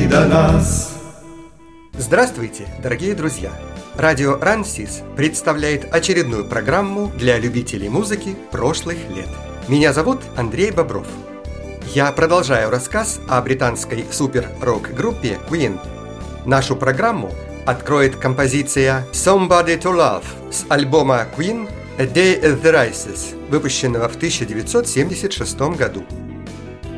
до нас. Здравствуйте, дорогие друзья! Радио Рансис представляет очередную программу для любителей музыки прошлых лет. Меня зовут Андрей Бобров. Я продолжаю рассказ о британской супер-рок-группе Queen. Нашу программу откроет композиция «Somebody to Love» с альбома Queen «A Day at the Races», выпущенного в 1976 году.